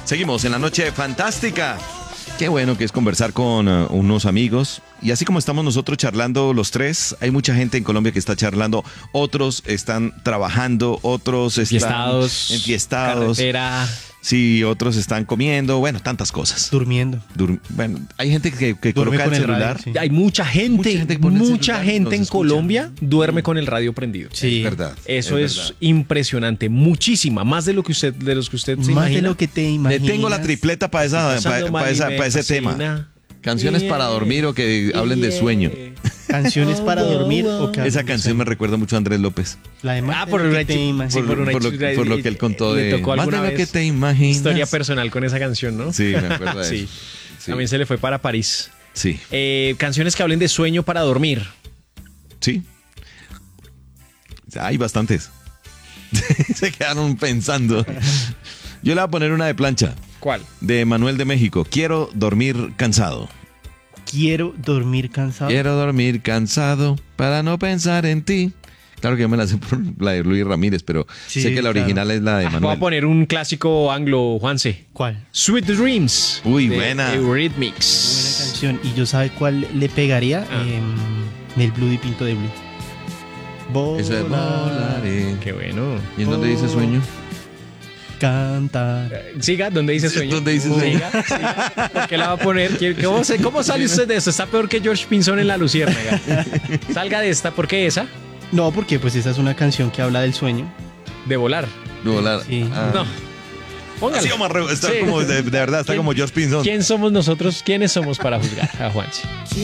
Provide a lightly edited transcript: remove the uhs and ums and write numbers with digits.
Seguimos en la noche fantástica. Qué bueno que es conversar con unos amigos. Y así como estamos nosotros charlando los tres, hay mucha gente en Colombia que está charlando. Otros están trabajando, otros están enfiestados. Carretera. Sí, otros están comiendo. Bueno, tantas cosas. Durmiendo. Bueno, hay gente que Duerme coloca con el el radio, celular. sí. Hay mucha gente que pone el celular y en nos escucha. Colombia duerme con el radio prendido. Sí. Es verdad. Eso es verdad. impresionante, muchísima, más de lo que usted se Más imagina. de lo que te Le imaginas. tengo la tripleta para Pasando mal y me ese fascina. tema. Canciones para dormir o que hablen de sueño. Canciones para dormir o que Esa canción me recuerda mucho a Andrés López. La de más de por lo una que te imaginas. sí, por Por lo que él contó le de tocó más de alguna lo que vez te imaginas. Historia personal con esa canción, ¿no? Sí, me acuerdo de Sí. eso. Sí. También se le fue para París. Sí, Canciones que hablen de sueño para dormir. sí. Hay bastantes. Se quedaron pensando. Yo le voy a poner una de plancha, ¿Cuál? de Manuel de México. Quiero dormir cansado. Quiero dormir cansado. Quiero dormir cansado para no pensar en ti. Claro que yo me la sé por la de Luis Ramírez, pero Sí, sé que la claro. original es la de Voy a Manuel. poner un clásico anglo, Juanse. ¿Cuál? Sweet Dreams. Uy, de buena. Eurythmics. Buena canción. ¿Y yo sabe cuál le pegaría? Ah. El Blue y Pinto de Blue. Eso es volaré. Qué bueno. ¿Y en dónde dice sueño? Cantar. Siga, ¿dónde dice sueño? ¿Dónde dice sueño? Siga. ¿Por qué la va a poner? ¿Cómo sale usted de esto? Está peor que George Pinzón en La Luciérnaga. Salga de esta. ¿Por qué esa? No, porque pues esa es una canción que habla del sueño. De volar. De volar. Sí. Ah. No. Póngale. Así, Omar, está Sí. como de verdad, está ¿Quién- como George Pinzón. ¿Quién somos nosotros? ¿Quiénes somos para juzgar a Juanse?